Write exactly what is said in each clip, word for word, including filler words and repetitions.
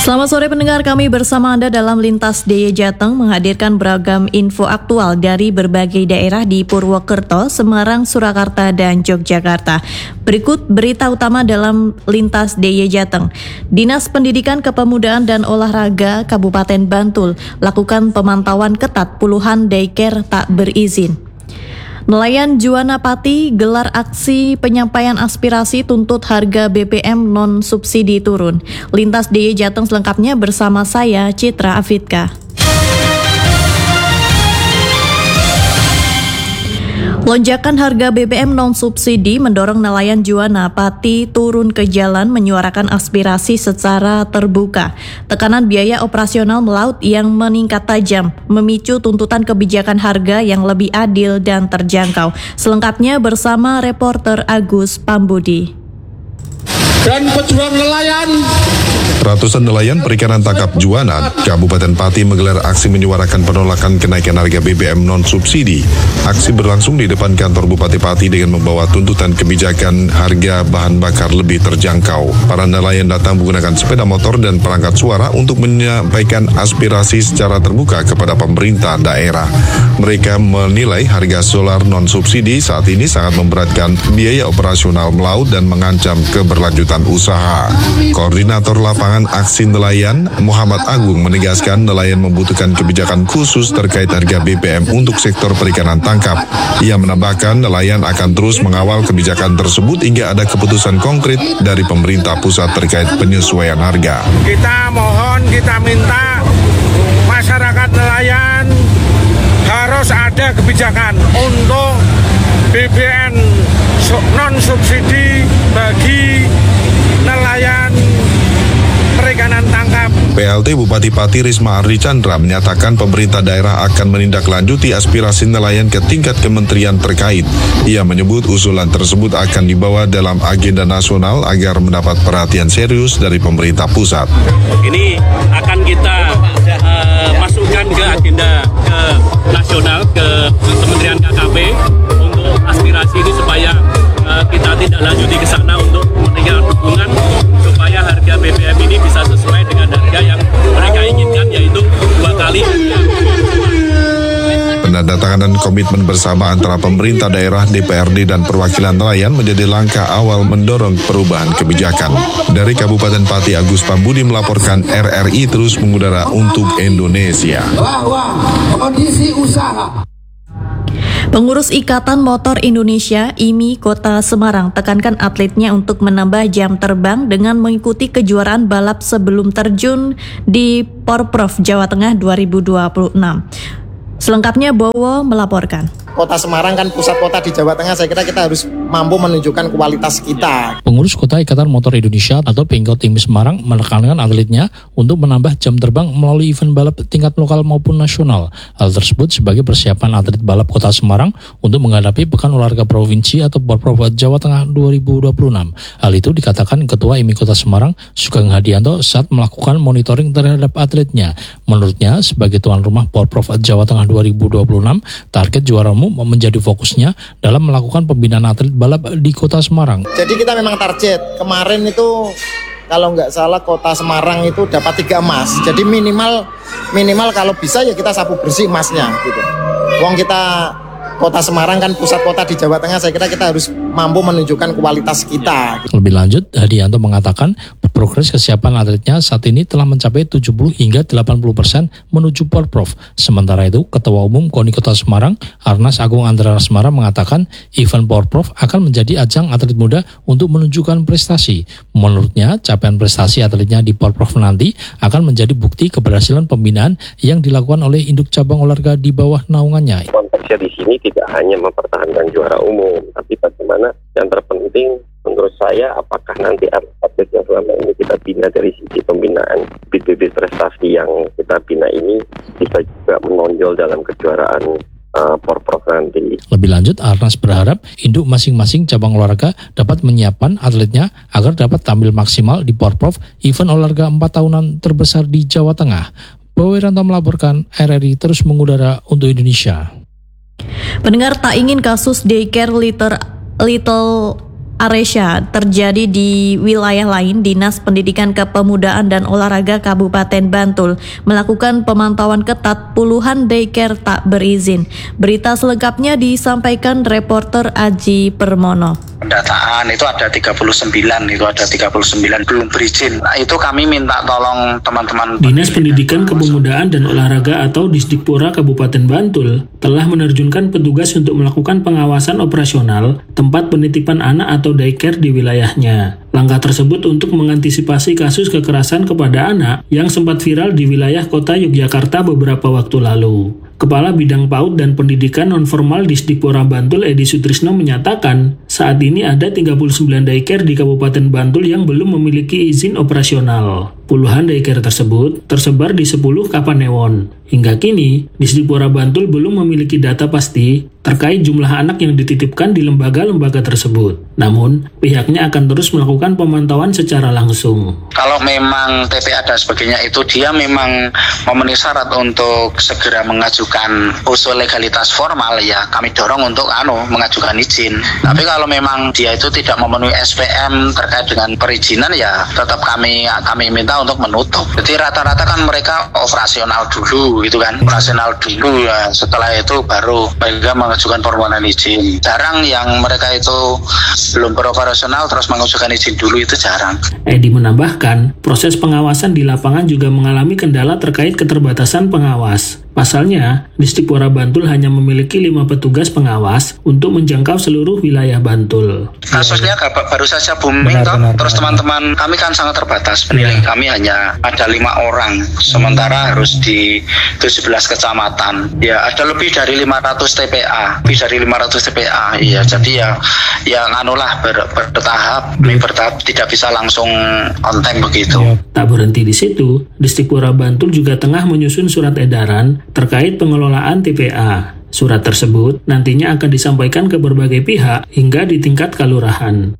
Selamat sore pendengar, kami bersama Anda dalam Lintas D I Y Jateng menghadirkan beragam info aktual dari berbagai daerah di Purwokerto, Semarang, Surakarta, dan Yogyakarta. Berikut berita utama dalam Lintas D I Y Jateng. Dinas Pendidikan Kepemudaan dan Olahraga Kabupaten Bantul lakukan pemantauan ketat puluhan daycare tak berizin. Nelayan Juwana Pati gelar aksi penyampaian aspirasi tuntut harga B B M non-subsidi turun. Lintas D I Y Jateng selengkapnya bersama saya, Citra Afidka. Lonjakan harga B B M non-subsidi mendorong nelayan Juwana Pati turun ke jalan menyuarakan aspirasi secara terbuka. Tekanan biaya operasional melaut yang meningkat tajam memicu tuntutan kebijakan harga yang lebih adil dan terjangkau. Selengkapnya bersama reporter Agus Pambudi. Dan pejuang nelayan. Ratusan nelayan perikanan tangkap Juwana, Kabupaten Pati menggelar aksi menyuarakan penolakan kenaikan harga B B M non-subsidi. Aksi berlangsung di depan kantor Bupati Pati dengan membawa tuntutan kebijakan harga bahan bakar lebih terjangkau. Para nelayan datang menggunakan sepeda motor dan perangkat suara untuk menyampaikan aspirasi secara terbuka kepada pemerintah daerah. Mereka menilai harga solar non-subsidi saat ini sangat memberatkan biaya operasional melaut dan mengancam keberlanjutan usaha. Koordinator lapangan aksi nelayan Muhammad Agung menegaskan nelayan membutuhkan kebijakan khusus terkait harga B B M untuk sektor perikanan tangkap. Ia menambahkan nelayan akan terus mengawal kebijakan tersebut hingga ada keputusan konkret dari pemerintah pusat terkait penyesuaian harga. Kita mohon, kita minta masyarakat nelayan harus ada kebijakan untuk B B M non-subsidi bagi nelayan perikanan tangkap. P L T Bupati Pati Risma Ardi Chandra menyatakan pemerintah daerah akan menindaklanjuti aspirasi nelayan ke tingkat kementerian terkait. Ia menyebut usulan tersebut akan dibawa dalam agenda nasional agar mendapat perhatian serius dari pemerintah pusat. Ini akan kita uh, masukkan ke agenda ke nasional, ke Kementerian K K P untuk aspirasi ini supaya uh, kita tidak lanjuti ke sana untuk memberikan dukungan supaya harga B B M ini bisa sesuai dengan harga yang mereka inginkan, yaitu dua kali. Penandatanganan komitmen bersama antara pemerintah daerah, D P R D, dan perwakilan nelayan menjadi langkah awal mendorong perubahan kebijakan. Dari Kabupaten Pati, Agus Pambudi melaporkan R R I terus mengudara untuk Indonesia. Bahwa kondisi usaha. Pengurus Ikatan Motor Indonesia I M I Kota Semarang tekankan atletnya untuk menambah jam terbang dengan mengikuti kejuaraan balap sebelum terjun di Porprov Jawa Tengah dua ribu dua puluh enam. Selengkapnya Bowo melaporkan. Kota Semarang kan pusat kota di Jawa Tengah, saya kira kita harus mampu menunjukkan kualitas kita. Pengurus Kota Ikatan Motor Indonesia atau Pengkot I M I Semarang menekankan atletnya untuk menambah jam terbang melalui event balap tingkat lokal maupun nasional. Hal tersebut sebagai persiapan atlet balap Kota Semarang untuk menghadapi Pekan Olahraga Provinsi atau Porprov Jawa Tengah dua ribu dua puluh enam. Hal itu dikatakan Ketua I M I Kota Semarang Sugeng Hadianto saat melakukan monitoring terhadap atletnya. Menurutnya, sebagai tuan rumah Porprov Jawa Tengah dua ribu dua puluh enam, target juara umum menjadi fokusnya dalam melakukan pembinaan atlet balap di Kota Semarang. Jadi kita memang target, kemarin itu kalau nggak salah Kota Semarang itu dapat tiga emas. Jadi minimal minimal kalau bisa ya kita sapu bersih emasnya gitu. Wong kita Kota Semarang kan pusat kota di Jawa Tengah, saya kira kita harus mampu menunjukkan kualitas kita. Lebih lanjut, Hadianto mengatakan progres kesiapan atletnya saat ini telah mencapai tujuh puluh hingga delapan puluh persen menuju Porprov. Sementara itu, Ketua Umum KONI Kota Semarang, Arnas Agung Andra Semarang mengatakan event Porprov akan menjadi ajang atlet muda untuk menunjukkan prestasi. Menurutnya, capaian prestasi atletnya di Porprov nanti akan menjadi bukti keberhasilan pembinaan yang dilakukan oleh induk cabang olahraga di bawah naungannya. Konteksnya di sini tidak hanya mempertahankan juara umum, tapi bagaimana yang terpenting menurut saya apakah nanti atlet yang selama ini kita bina dari sisi pembinaan bibit-bibit prestasi yang kita bina ini bisa juga menonjol dalam kejuaraan uh, Porprov nanti. Lebih lanjut, Arnas berharap induk masing-masing cabang olahraga dapat menyiapkan atletnya agar dapat tampil maksimal di Porprov, event olahraga empat tahunan terbesar di Jawa Tengah. Bowiranto melaporkan, R R I terus mengudara untuk Indonesia. Pendengar, tak ingin kasus daycare Little, Little Aresya terjadi di wilayah lain. Dinas Pendidikan Kepemudaan dan Olahraga Kabupaten Bantul melakukan pemantauan ketat puluhan daycare tak berizin. Berita selengkapnya disampaikan reporter Aji Permono. Pendataan itu ada tiga puluh sembilan, itu ada tiga puluh sembilan belum berizin. Nah, itu kami minta tolong teman-teman. Dinas Pendidikan Kepemudaan dan Olahraga atau Disdikpora Kabupaten Bantul telah menerjunkan petugas untuk melakukan pengawasan operasional tempat penitipan anak atau daycare di wilayahnya. Langkah tersebut untuk mengantisipasi kasus kekerasan kepada anak yang sempat viral di wilayah kota Yogyakarta beberapa waktu lalu. Kepala Bidang PAUD dan Pendidikan Nonformal Disdikpora Bantul Edi Sutrisno menyatakan saat ini ada tiga puluh sembilan daycare di Kabupaten Bantul yang belum memiliki izin operasional. Puluhan daycare tersebut tersebar di sepuluh Kapanewon. Hingga kini, Disdikpora Bantul belum memiliki data pasti terkait jumlah anak yang dititipkan di lembaga-lembaga tersebut. Namun, pihaknya akan terus melakukan pemantauan secara langsung. Kalau memang T P A dan sebagainya itu dia memang memenuhi syarat untuk segera mengajukan usul legalitas formal, ya kami dorong untuk anu mengajukan izin. Tapi kalau memang dia itu tidak memenuhi S P M terkait dengan perizinan, ya tetap kami kami minta untuk menutup. Jadi rata-rata kan mereka operasional dulu gitu kan, operasional dulu ya. Setelah itu baru mereka mengajukan permohonan izin. Jarang yang mereka itu belum beroperasional terus mengajukan izin dulu, itu jarang. Edi menambahkan, proses pengawasan di lapangan juga mengalami kendala terkait keterbatasan pengawas. Pasalnya, Disdikpora Bantul hanya memiliki lima petugas pengawas untuk menjangkau seluruh wilayah Bantul. Kasusnya baru saja booming, toh. Terus teman-teman kami kan sangat terbatas. Penilai kami hanya ada lima orang, sementara harus di tujuh belas kecamatan. Ya, ada lebih dari lima ratus T P A, lebih dari lima ratus T P A. Iya, jadi ya, ya nganulah ber, bertahap, bertahap, tidak bisa langsung on time begitu. Tak berhenti di situ, Disdikpora Bantul juga tengah menyusun surat edaran terkait pengelolaan T P A. Surat tersebut nantinya akan disampaikan ke berbagai pihak hingga di tingkat kelurahan.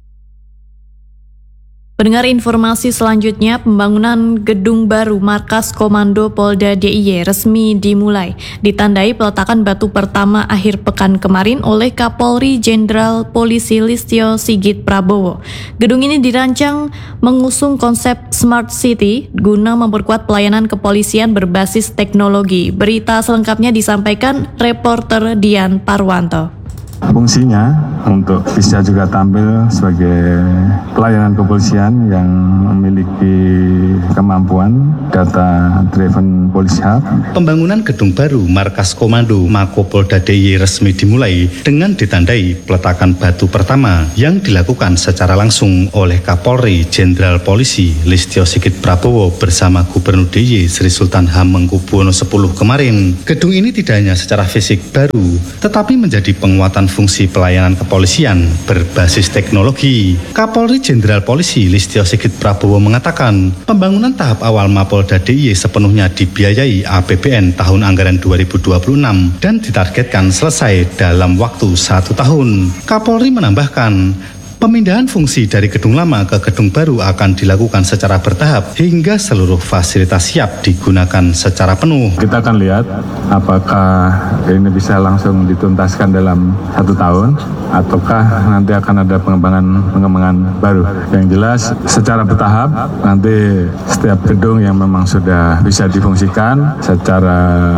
Pendengar informasi selanjutnya, pembangunan gedung baru Markas Komando Polda D I Y resmi dimulai. Ditandai peletakan batu pertama akhir pekan kemarin oleh Kapolri Jenderal Polisi Listio Sigit Prabowo. Gedung ini dirancang mengusung konsep Smart City guna memperkuat pelayanan kepolisian berbasis teknologi. Berita selengkapnya disampaikan reporter Dian Parwanto. Fungsinya untuk bisa juga tampil sebagai pelayanan kepolisian yang memiliki kemampuan data driven police hub. Pembangunan gedung baru Markas Komando Mako Polda D I Y resmi dimulai dengan ditandai peletakan batu pertama yang dilakukan secara langsung oleh Kapolri Jenderal Polisi Listio Sigit Prabowo bersama Gubernur D I Y Sri Sultan Hamengkubuwono X kemarin. Gedung ini tidak hanya secara fisik baru, tetapi menjadi penguatan fungsi pelayanan kepolisian berbasis teknologi. Kapolri Jenderal Polisi Listio Sigit Prabowo mengatakan, pembangunan tahap awal Mapolda D I Y sepenuhnya dibiayai A P B N tahun anggaran dua ribu dua puluh enam dan ditargetkan selesai dalam waktu satu tahun. Kapolri menambahkan, pemindahan fungsi dari gedung lama ke gedung baru akan dilakukan secara bertahap hingga seluruh fasilitas siap digunakan secara penuh. Kita akan lihat apakah ini bisa langsung dituntaskan dalam satu tahun ataukah nanti akan ada pengembangan-pengembangan baru. Yang jelas secara bertahap nanti setiap gedung yang memang sudah bisa difungsikan secara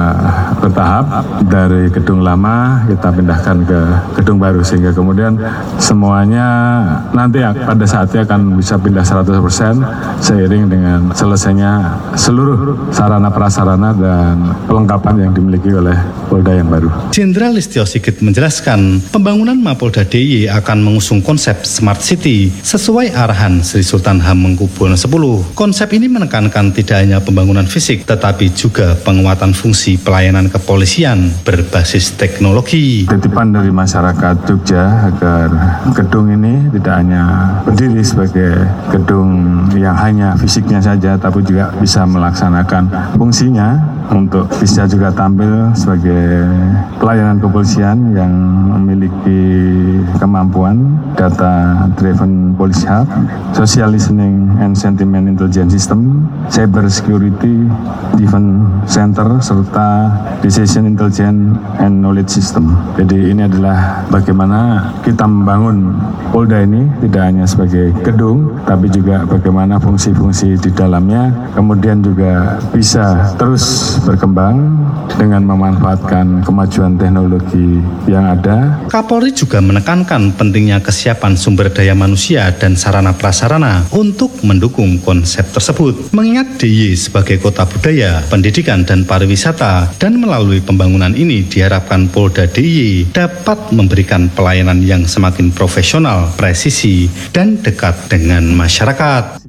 bertahap dari gedung lama kita pindahkan ke gedung baru sehingga kemudian semuanya nanti pada saatnya akan bisa pindah seratus persen seiring dengan selesainya seluruh sarana prasarana dan pelengkapan yang dimiliki oleh Polda yang baru. Jenderal Listio Sigit menjelaskan, pembangunan Mapolda D I Y akan mengusung konsep Smart City sesuai arahan Sri Sultan Hamengkubuwono X. Konsep ini menekankan tidak hanya pembangunan fisik tetapi juga penguatan fungsi pelayanan kepolisian berbasis teknologi. Titipan dari masyarakat Jogja agar gedung ini tidak hanya berdiri sebagai gedung yang hanya fisiknya saja, tapi juga bisa melaksanakan fungsinya untuk bisa juga tampil sebagai pelayanan kepolisian yang memiliki kemampuan data driven police hub, social listening and sentiment intelligence system, cyber security defense center, serta decision intelligence and knowledge system. Jadi ini adalah bagaimana kita membangun Polda ini tidak hanya sebagai gedung, tapi juga bagaimana fungsi-fungsi di dalamnya kemudian juga bisa terus berkembang dengan memanfaatkan kemajuan teknologi yang ada. Kapolri juga menekankan pentingnya kesiapan sumber daya manusia dan sarana prasarana untuk mendukung konsep tersebut. Mengingat D I Y sebagai kota budaya, pendidikan dan pariwisata, dan melalui pembangunan ini diharapkan Polda D I Y dapat memberikan pelayanan yang semakin profesional, presisi, dan dekat dengan masyarakat.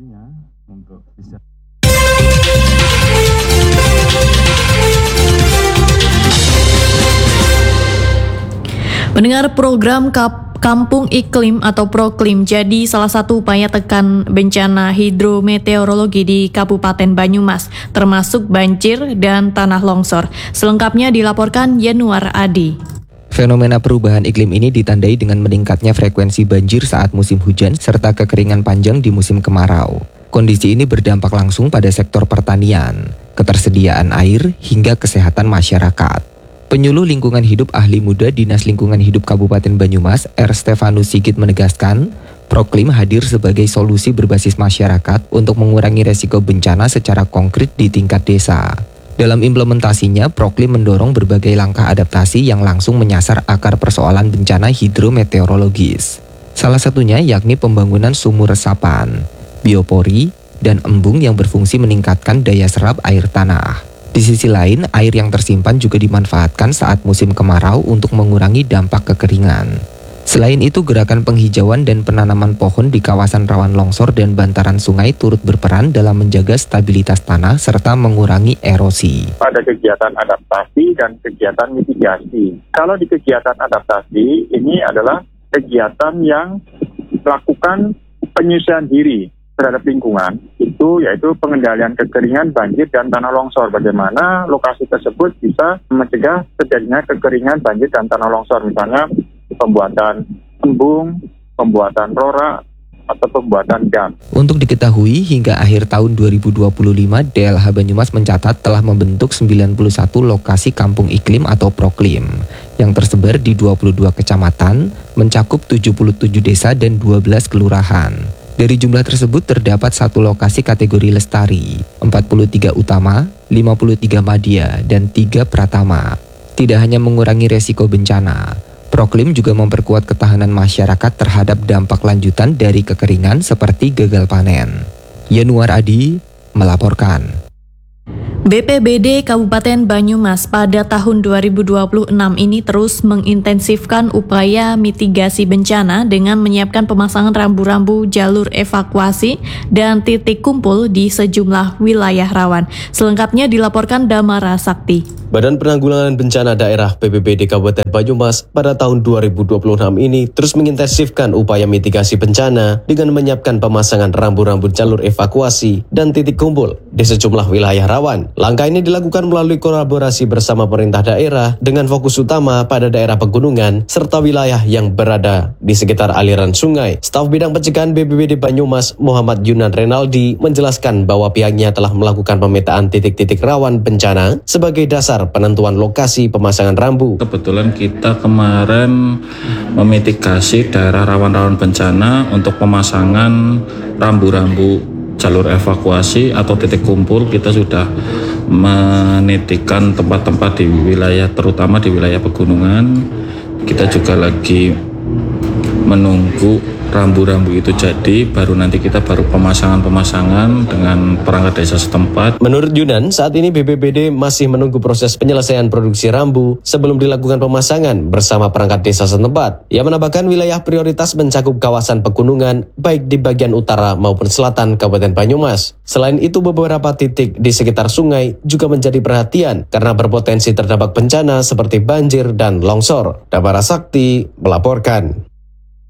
Mendengar program Kap Kampung Iklim atau Proklim jadi salah satu upaya tekan bencana hidrometeorologi di Kabupaten Banyumas, termasuk banjir dan tanah longsor. Selengkapnya dilaporkan Yanuar Adi. Fenomena perubahan iklim ini ditandai dengan meningkatnya frekuensi banjir saat musim hujan serta kekeringan panjang di musim kemarau. Kondisi ini berdampak langsung pada sektor pertanian, ketersediaan air, hingga kesehatan masyarakat. Penyuluh Lingkungan Hidup Ahli Muda Dinas Lingkungan Hidup Kabupaten Banyumas, R. Stefanus Sigit menegaskan, Proklim hadir sebagai solusi berbasis masyarakat untuk mengurangi resiko bencana secara konkret di tingkat desa. Dalam implementasinya, Proklim mendorong berbagai langkah adaptasi yang langsung menyasar akar persoalan bencana hidrometeorologis. Salah satunya yakni pembangunan sumur resapan, biopori, dan embung yang berfungsi meningkatkan daya serap air tanah. Di sisi lain, air yang tersimpan juga dimanfaatkan saat musim kemarau untuk mengurangi dampak kekeringan. Selain itu, gerakan penghijauan dan penanaman pohon di kawasan rawan longsor dan bantaran sungai turut berperan dalam menjaga stabilitas tanah serta mengurangi erosi. Pada kegiatan adaptasi dan kegiatan mitigasi. Kalau di kegiatan adaptasi, ini adalah kegiatan yang melakukan penyesuaian diri terhadap lingkungan, itu yaitu pengendalian kekeringan, banjir, dan tanah longsor. Bagaimana lokasi tersebut bisa mencegah terjadinya kekeringan, banjir, dan tanah longsor. Misalnya pembuatan embung, pembuatan rora, atau pembuatan dam. Untuk diketahui, hingga akhir tahun dua ribu dua puluh lima, D L H Banyumas mencatat telah membentuk sembilan puluh satu lokasi kampung iklim atau Proklim yang tersebar di dua puluh dua kecamatan, mencakup tujuh puluh tujuh desa dan dua belas kelurahan. Dari jumlah tersebut terdapat satu lokasi kategori lestari, empat puluh tiga utama, lima puluh tiga madya, dan tiga pratama. Tidak hanya mengurangi resiko bencana, Proklim juga memperkuat ketahanan masyarakat terhadap dampak lanjutan dari kekeringan seperti gagal panen. Yanuar Adi melaporkan. B P B D Kabupaten Banyumas pada tahun dua ribu dua puluh enam ini terus mengintensifkan upaya mitigasi bencana dengan menyiapkan pemasangan rambu-rambu jalur evakuasi dan titik kumpul di sejumlah wilayah rawan. Selengkapnya dilaporkan Damara Sakti. Badan Penanggulangan Bencana Daerah B P B D Kabupaten Banyumas pada tahun dua ribu dua puluh enam ini terus mengintensifkan upaya mitigasi bencana dengan menyiapkan pemasangan rambu-rambu jalur evakuasi dan titik kumpul di sejumlah wilayah rawan. Langkah ini dilakukan melalui kolaborasi bersama pemerintah daerah dengan fokus utama pada daerah pegunungan serta wilayah yang berada di sekitar aliran sungai. Staf Bidang Pencegahan B P B D Banyumas Muhammad Yunan Renaldi menjelaskan bahwa pihaknya telah melakukan pemetaan titik-titik rawan bencana sebagai dasar penentuan lokasi pemasangan rambu. Kebetulan kita kemarin memitigasi daerah rawan-rawan bencana untuk pemasangan rambu-rambu jalur evakuasi atau titik kumpul. Kita sudah menitikan tempat-tempat di wilayah, terutama di wilayah pegunungan. Kita juga lagi menunggu rambu-rambu itu jadi, baru nanti kita baru pemasangan-pemasangan dengan perangkat desa setempat. Menurut Yunan, saat ini B P B D masih menunggu proses penyelesaian produksi rambu sebelum dilakukan pemasangan bersama perangkat desa setempat. Ia menambahkan wilayah prioritas mencakup kawasan pegunungan baik di bagian utara maupun selatan Kabupaten Banyumas. Selain itu, beberapa titik di sekitar sungai juga menjadi perhatian karena berpotensi terdampak bencana seperti banjir dan longsor. Damara Sakti melaporkan.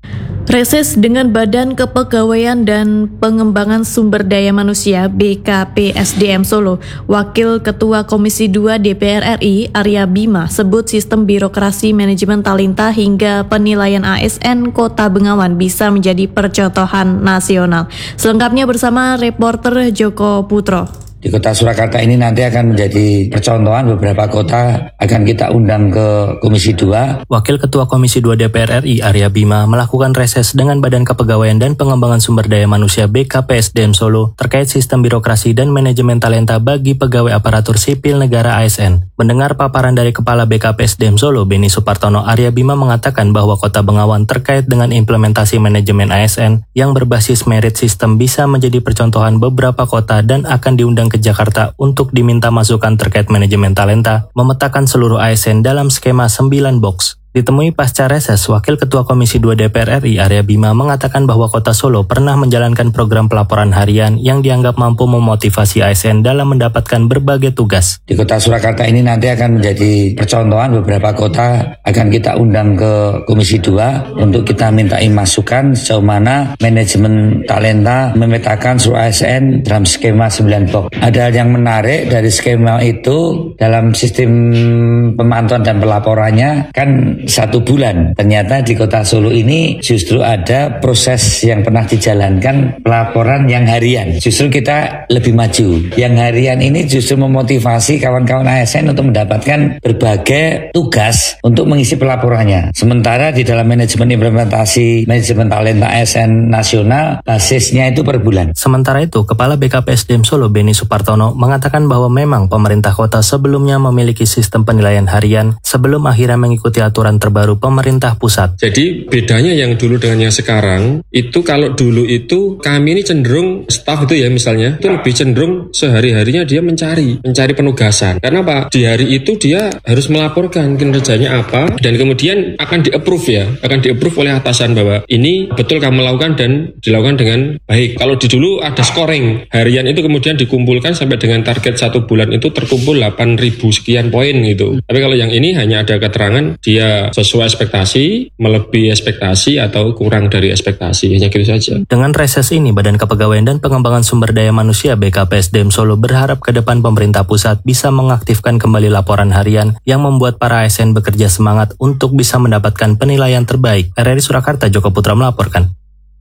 Reses dengan Badan Kepegawaian dan Pengembangan Sumber Daya Manusia B K P S D M Solo, Wakil Ketua Komisi dua D P R R I Arya Bima sebut sistem birokrasi manajemen talenta hingga penilaian A S N Kota Bengawan bisa menjadi percontohan nasional. Selengkapnya bersama reporter Joko Putro. Di Kota Surakarta ini nanti akan menjadi percontohan, beberapa kota akan kita undang ke Komisi dua. Wakil Ketua Komisi dua D P R R I Arya Bima melakukan reses dengan Badan Kepegawaian dan Pengembangan Sumber Daya Manusia B K P S D M Solo terkait sistem birokrasi dan manajemen talenta bagi pegawai aparatur sipil negara A S N. Mendengar paparan dari Kepala B K P S D M Solo, Beni Supartono, Arya Bima mengatakan bahwa Kota Bengawan terkait dengan implementasi manajemen A S N yang berbasis merit system bisa menjadi percontohan beberapa kota dan akan diundang ke Jakarta untuk diminta masukan terkait manajemen talenta, memetakan seluruh A S N dalam skema sembilan box. Ditemui pasca reses, Wakil Ketua Komisi dua D P R R I Arya Bima mengatakan bahwa Kota Solo pernah menjalankan program pelaporan harian yang dianggap mampu memotivasi A S N dalam mendapatkan berbagai tugas. Di Kota Surakarta ini nanti akan menjadi percontohan, beberapa kota akan kita undang ke Komisi dua untuk kita mintai masukan sejauh mana manajemen talenta memetakan seluruh A S N dalam skema sembilan box. Ada yang menarik dari skema itu dalam sistem pemantauan dan pelaporannya kan satu bulan. Ternyata di Kota Solo ini justru ada proses yang pernah dijalankan pelaporan yang harian. Justru kita lebih maju. Yang harian ini justru memotivasi kawan-kawan A S N untuk mendapatkan berbagai tugas untuk mengisi pelaporannya. Sementara di dalam manajemen implementasi manajemen talenta A S N nasional basisnya itu per bulan. Sementara itu, Kepala B K P S D M Solo Beni Supartono mengatakan bahwa memang pemerintah kota sebelumnya memiliki sistem penilaian harian sebelum akhirnya mengikuti aturan terbaru pemerintah pusat. Jadi bedanya yang dulu dengan yang sekarang itu, kalau dulu itu kami ini cenderung staff itu ya misalnya itu lebih cenderung sehari-harinya dia mencari mencari penugasan. Karena Pak, di hari itu dia harus melaporkan kinerjanya apa dan kemudian akan di-approve ya, akan di-approve oleh atasan bahwa ini betul kamu lakukan dan dilakukan dengan baik. Kalau di dulu ada scoring harian itu kemudian dikumpulkan sampai dengan target satu bulan itu terkumpul delapan ribu sekian poin gitu. Tapi kalau yang ini hanya ada keterangan dia sesuai ekspektasi, melebihi ekspektasi, atau kurang dari ekspektasi, hanya gitu saja. Dengan reses ini, Badan Kepegawaian dan Pengembangan Sumber Daya Manusia B K P S D M Solo berharap ke depan pemerintah pusat bisa mengaktifkan kembali laporan harian yang membuat para A S N bekerja semangat untuk bisa mendapatkan penilaian terbaik. R R I Surakarta, Joko Putra melaporkan.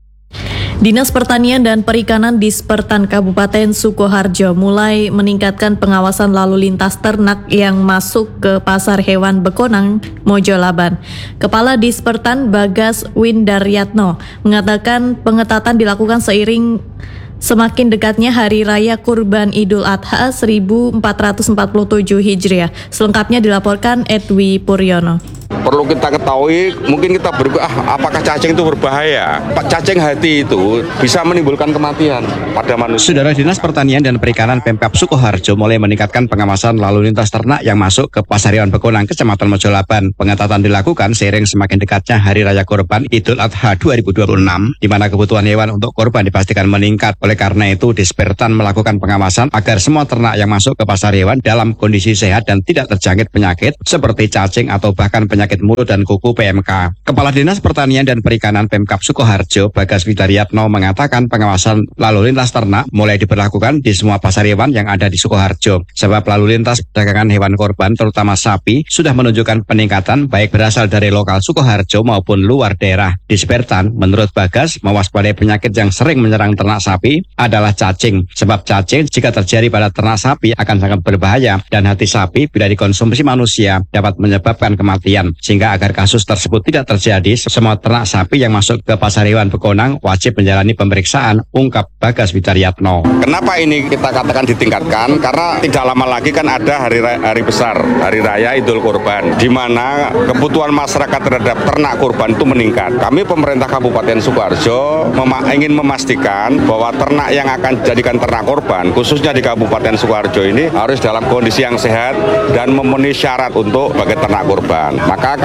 Dinas Pertanian dan Perikanan Dispertan Kabupaten Sukoharjo mulai meningkatkan pengawasan lalu lintas ternak yang masuk ke Pasar Hewan Bekonang, Mojolaban. Kepala Dispertan Bagas Windaryatno mengatakan pengetatan dilakukan seiring semakin dekatnya Hari Raya Kurban Idul Adha seribu empat ratus empat puluh tujuh Hijriah. Selengkapnya dilaporkan Edwi Puryono. Perlu kita ketahui, mungkin kita berpikir, ah, apakah cacing itu berbahaya? Pak, cacing hati itu bisa menimbulkan kematian pada manusia. Saudara, Dinas Pertanian dan Perikanan Pemkab Sukoharjo mulai meningkatkan pengawasan lalu lintas ternak yang masuk ke Pasar Hewan Bekonang, Kecamatan Mojolaban. Pengetatan dilakukan seiring semakin dekatnya Hari Raya Kurban Idul Adha dua ribu dua puluh enam, di mana kebutuhan hewan untuk kurban dipastikan meningkat. Oleh karena itu, Dispertan melakukan pengawasan agar semua ternak yang masuk ke pasar hewan dalam kondisi sehat dan tidak terjangkit penyakit seperti cacing atau bahkan penyakit penyakit mulut dan kuku P M K. Kepala Dinas Pertanian dan Perikanan Pemkab Sukoharjo, Bagas Windaryatno mengatakan pengawasan lalu lintas ternak mulai diberlakukan di semua pasar hewan yang ada di Sukoharjo. Sebab lalu lintas perdagangan hewan korban, terutama sapi, sudah menunjukkan peningkatan baik berasal dari lokal Sukoharjo maupun luar daerah. Dispertan, menurut Bagas, mewaspadai penyakit yang sering menyerang ternak sapi adalah cacing. Sebab cacing jika terjadi pada ternak sapi akan sangat berbahaya dan hati sapi bila dikonsumsi manusia dapat menyebabkan kematian. Sehingga agar kasus tersebut tidak terjadi, semua ternak sapi yang masuk ke Pasar Hewan Bekonang wajib menjalani pemeriksaan, ungkap Bagas Windaryatno. Kenapa ini kita katakan ditingkatkan? Karena tidak lama lagi kan ada hari hari besar, Hari Raya Idul Kurban, di mana kebutuhan masyarakat terhadap ternak kurban itu meningkat. Kami pemerintah Kabupaten Sukoharjo mema- ingin memastikan bahwa ternak yang akan dijadikan ternak kurban, khususnya di Kabupaten Sukoharjo ini, harus dalam kondisi yang sehat dan memenuhi syarat untuk sebagai ternak kurban. Maka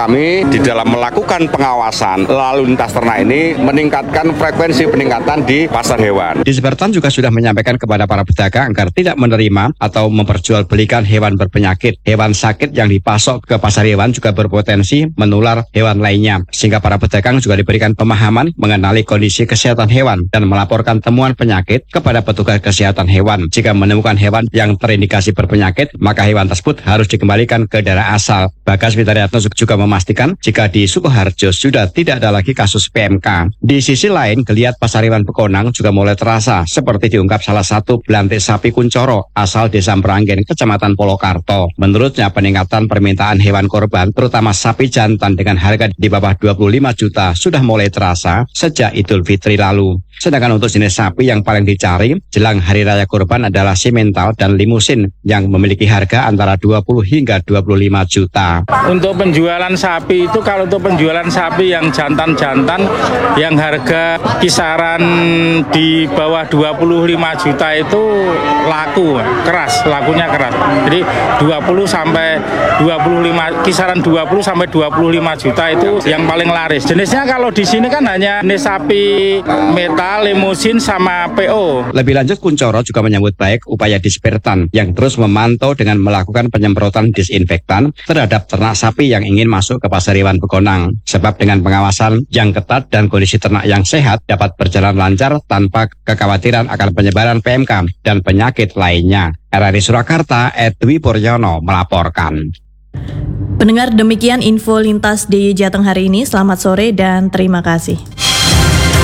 kami di dalam melakukan pengawasan lalu lintas ternak ini meningkatkan frekuensi peningkatan di pasar hewan. Dispertan juga sudah menyampaikan kepada para pedagang agar tidak menerima atau memperjualbelikan hewan berpenyakit. Hewan sakit yang dipasok ke pasar hewan juga berpotensi menular hewan lainnya, sehingga para pedagang juga diberikan pemahaman mengenali kondisi kesehatan hewan dan melaporkan temuan penyakit kepada petugas kesehatan hewan. Jika menemukan hewan yang terindikasi berpenyakit, maka hewan tersebut harus dikembalikan ke daerah asal. Bagas Witariyatno juga memastikan jika di Sukoharjo sudah tidak ada lagi kasus P M K. Di sisi lain, geliat pasar hewan Bekonang juga mulai terasa, seperti diungkap salah satu belantik sapi Kuncoro asal Desa Meranggen, Kecamatan Polokarto. Menurutnya, peningkatan permintaan hewan korban, terutama sapi jantan dengan harga di bawah dua puluh lima juta, sudah mulai terasa sejak Idul Fitri lalu. Sedangkan untuk jenis sapi yang paling dicari jelang Hari Raya Kurban adalah simental dan limusin yang memiliki harga antara dua puluh hingga dua puluh lima juta. Untuk penjualan sapi itu, kalau untuk penjualan sapi yang jantan-jantan yang harga kisaran di bawah dua puluh lima juta itu laku, keras, lakunya keras. Jadi dua puluh sampai dua puluh lima, kisaran dua puluh sampai dua puluh lima juta itu yang paling laris. Jenisnya kalau di sini kan hanya jenis sapi metal, limusin sama P O. Lebih lanjut, Kuncoro juga menyambut baik upaya Dispertan yang terus memantau dengan melakukan penyemprotan disinfektan terhadap ternak sapi yang ingin masuk ke pasar hewan Bekonang. Sebab dengan pengawasan yang ketat dan kondisi ternak yang sehat dapat berjalan lancar tanpa kekhawatiran akan penyebaran P M K dan penyakit lainnya. R R I Surakarta, Edwi Puryono melaporkan. Pendengar, demikian info lintas D I Y Jateng hari ini. Selamat sore dan terima kasih.